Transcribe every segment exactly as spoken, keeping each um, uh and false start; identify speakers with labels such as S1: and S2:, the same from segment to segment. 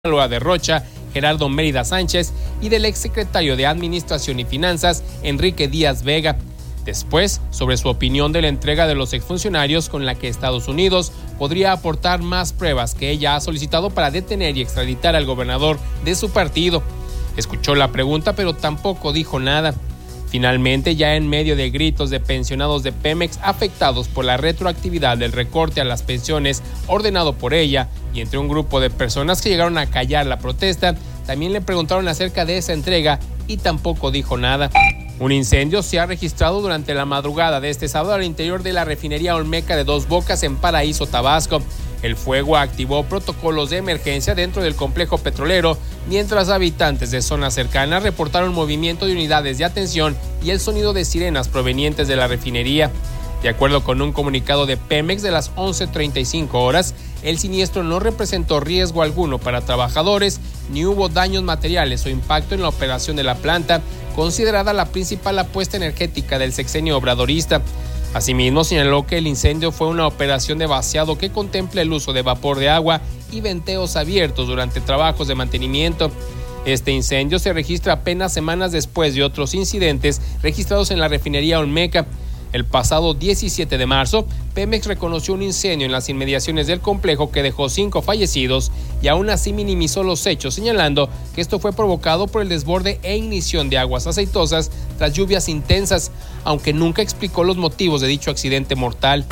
S1: de Rocha, Gerardo Mérida Sánchez, y del exsecretario de Administración y Finanzas, Enrique Díaz Vega. Después, sobre su opinión de la entrega de los exfuncionarios, con la que Estados Unidos podría aportar más pruebas que ella ha solicitado para detener y extraditar al gobernador de su partido. Escuchó la pregunta, pero tampoco dijo nada. Finalmente, ya en medio de gritos de pensionados de Pemex afectados por la retroactividad del recorte a las pensiones ordenado por ella, y entre un grupo de personas que llegaron a callar la protesta, también le preguntaron acerca de esa entrega y tampoco dijo nada. Un incendio se ha registrado durante la madrugada de este sábado al interior de la refinería Olmeca de Dos Bocas en Paraíso, Tabasco. El fuego activó protocolos de emergencia dentro del complejo petrolero, mientras habitantes de zonas cercanas reportaron movimiento de unidades de atención y el sonido de sirenas provenientes de la refinería. De acuerdo con un comunicado de Pemex de las once treinta y cinco horas, el siniestro no representó riesgo alguno para trabajadores, ni hubo daños materiales o impacto en la operación de la planta, considerada la principal apuesta energética del sexenio obradorista. Asimismo, señaló que el incendio fue una operación de vaciado que contempla el uso de vapor de agua y venteos abiertos durante trabajos de mantenimiento. Este incendio se registra apenas semanas después de otros incidentes registrados en la refinería Olmeca. El pasado diecisiete de marzo, Pemex reconoció un incendio en las inmediaciones del complejo que dejó cinco fallecidos y aún así minimizó los hechos, señalando que esto fue provocado por el desborde e ignición de aguas aceitosas tras lluvias intensas, aunque nunca explicó los motivos de dicho accidente mortal.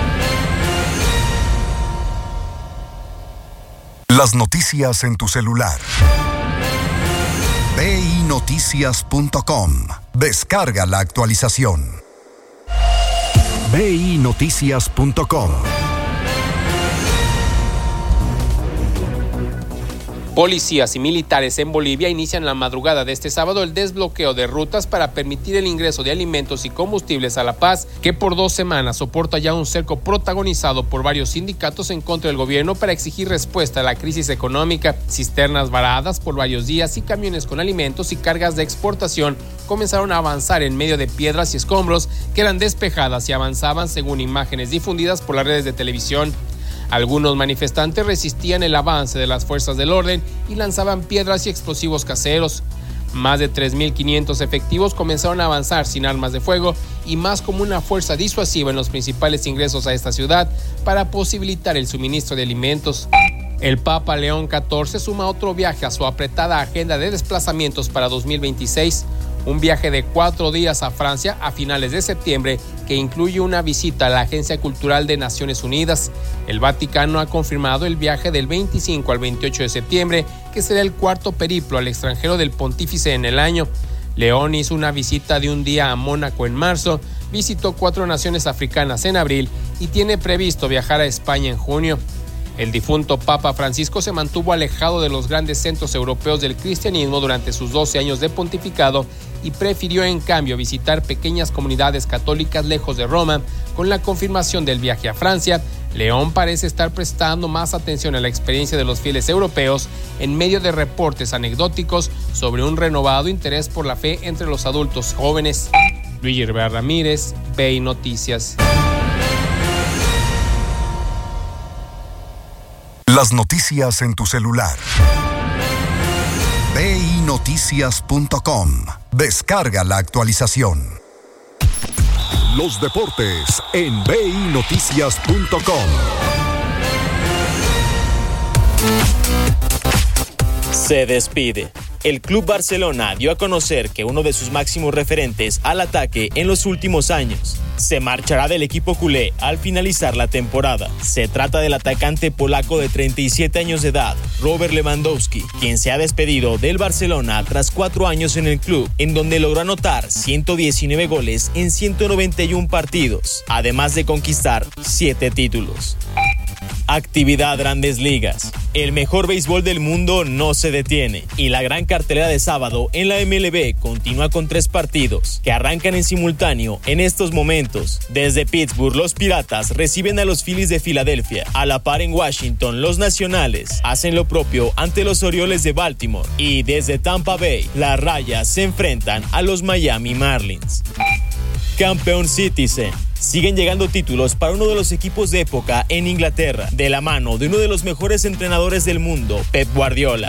S2: Las noticias en tu celular. ve i noticias punto com. Descarga la actualización. ve i noticias punto com.
S1: Policías y militares en Bolivia inician la madrugada de este sábado el desbloqueo de rutas para permitir el ingreso de alimentos y combustibles a La Paz, que por dos semanas soporta ya un cerco protagonizado por varios sindicatos en contra del gobierno para exigir respuesta a la crisis económica. Cisternas varadas por varios días y camiones con alimentos y cargas de exportación comenzaron a avanzar en medio de piedras y escombros que eran despejadas y avanzaban según imágenes difundidas por las redes de televisión. Algunos manifestantes resistían el avance de las fuerzas del orden y lanzaban piedras y explosivos caseros. Más de tres mil quinientos efectivos comenzaron a avanzar sin armas de fuego y más como una fuerza disuasiva en los principales ingresos a esta ciudad para posibilitar el suministro de alimentos. El Papa León catorce suma otro viaje a su apretada agenda de desplazamientos para dos mil veintiséis. Un viaje de cuatro días a Francia a finales de septiembre que incluye una visita a la Agencia Cultural de Naciones Unidas. El Vaticano ha confirmado el viaje del veinticinco al veintiocho de septiembre, que será el cuarto periplo al extranjero del pontífice en el año. León hizo una visita de un día a Mónaco en marzo, visitó cuatro naciones africanas en abril y tiene previsto viajar a España en junio. El difunto Papa Francisco se mantuvo alejado de los grandes centros europeos del cristianismo durante sus doce años de pontificado y prefirió en cambio visitar pequeñas comunidades católicas lejos de Roma. Con la confirmación del viaje a Francia, León parece estar prestando más atención a la experiencia de los fieles europeos en medio de reportes anecdóticos sobre un renovado interés por la fe entre los adultos jóvenes. Luis Rivera Ramírez, ve i Noticias.
S2: Las noticias en tu celular. ve i noticias punto com. Descarga la actualización. Los deportes en ve i noticias punto com.
S3: Se despide. El Club Barcelona dio a conocer que uno de sus máximos referentes al ataque en los últimos años se marchará del equipo culé al finalizar la temporada. Se trata del atacante polaco de treinta y siete años de edad, Robert Lewandowski, quien se ha despedido del Barcelona tras cuatro años en el club, en donde logró anotar ciento diecinueve goles en ciento noventa y uno partidos, además de conquistar siete títulos. Actividad Grandes Ligas. El mejor béisbol del mundo no se detiene y la gran cartelera de sábado en la eme ele be continúa con tres partidos que arrancan en simultáneo en estos momentos. Desde Pittsburgh, los Piratas reciben a los Phillies de Filadelfia. A la par en Washington, los Nacionales hacen lo propio ante los Orioles de Baltimore. Y desde Tampa Bay, las Rayas se enfrentan a los Miami Marlins. Campeón Citizen. siguen llegando títulos para uno de los equipos de época en Inglaterra, de la mano de uno de los mejores entrenadores del mundo, Pep Guardiola.